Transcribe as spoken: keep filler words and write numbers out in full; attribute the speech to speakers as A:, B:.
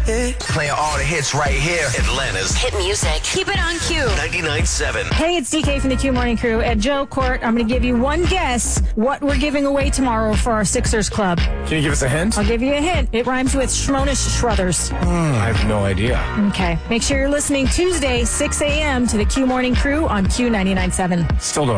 A: hit.
B: Playing all the hits right here.
C: Atlanta's
D: hit music.
E: Keep it on Q.
C: ninety-nine point seven.
F: Hey, it's D K from the Q Morning Crew. And Joe Court, I'm going to give you one guess what we're giving away tomorrow for our Sixers Club.
G: Can you give us a hint?
F: I'll give you a hint. It rhymes with Schmonish Schrothers.
G: Mm, I have no idea.
F: Okay. Make sure you're listening Tuesday, six a.m. to the Q Morning Crew on Q ninety-nine point seven.
G: Still don't